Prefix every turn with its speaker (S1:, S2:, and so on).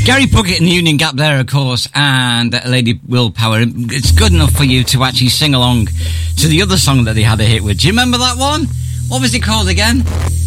S1: Gary Puckett and Union Gap there, of course, and Lady Willpower. It's good enough for you to actually sing along to the other song that they had a hit with. Do you remember that one? What was it called again?